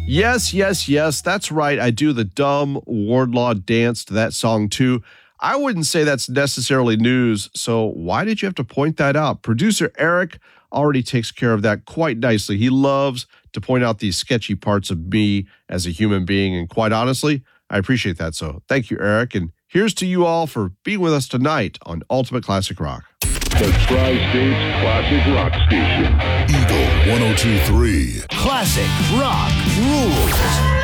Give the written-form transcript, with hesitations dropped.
Yes, yes, yes. That's right. I do the dumb Wardlaw dance to that song too. I wouldn't say that's necessarily news, so why did you have to point that out? Producer Eric already takes care of that quite nicely. He loves to point out these sketchy parts of me as a human being, and quite honestly, I appreciate that. So thank you, Eric. And here's to you all for being with us tonight on Ultimate Classic Rock. The Tri-States Classic Rock Station. Eagle 102.3. Classic rock rules.